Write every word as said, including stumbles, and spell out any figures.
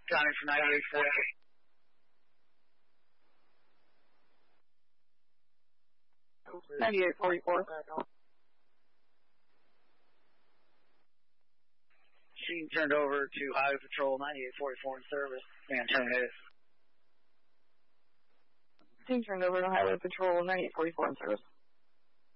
Johnny from ninety-eight forty. ninety-eight forty-four. Scene turned over to Highway Patrol ninety-eight forty-four in service. Man terminated. Scene turned over to Highway Patrol ninety-eight forty-four in service.